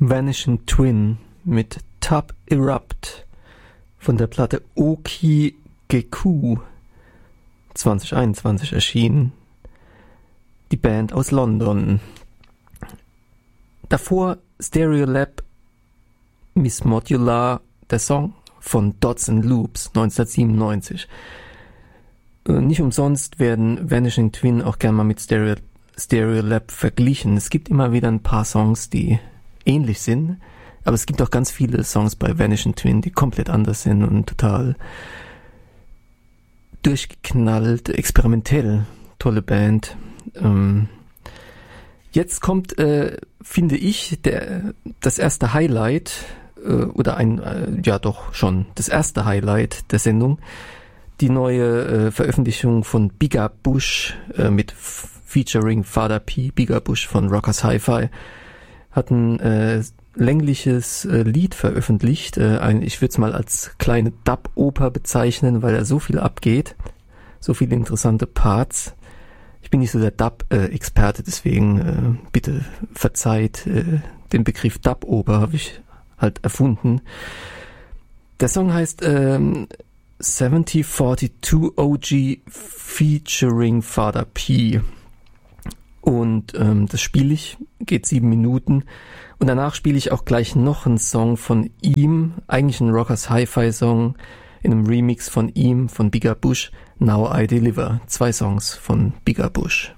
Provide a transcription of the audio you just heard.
Vanishing Twin mit Tub Erupt von der Platte Oki Geku 2021 erschienen. Die Band aus London. Davor Stereolab Miss Modular, der Song von Dots and Loops 1997. Nicht umsonst werden Vanishing Twin auch gerne mal mit Stereolab verglichen. Es gibt immer wieder ein paar Songs, die ähnlich sind, aber es gibt auch ganz viele Songs bei Vanishing Twin, die komplett anders sind und total durchgeknallt, experimentell. Tolle Band. Jetzt kommt, finde ich, das erste Highlight, das erste Highlight der Sendung, die neue Veröffentlichung von Bigger Bush mit featuring Father P. Bigger Bush von Rockers Hi-Fi hat ein längliches Lied veröffentlicht. Ich würde es mal als kleine Dub-Oper bezeichnen, weil da so viel abgeht, so viele interessante Parts. Ich bin nicht so der Dub-Experte, deswegen bitte verzeiht, den Begriff Dub-Oper habe ich halt erfunden. Der Song heißt 7042 OG featuring Father P. Und das spiele ich, geht 7 Minuten. Und danach spiele ich auch gleich noch einen Song von ihm, eigentlich ein Rockers Hi-Fi Song, in einem Remix von ihm, von Bigger Bush, Now I Deliver. 2 Songs von Bigger Bush.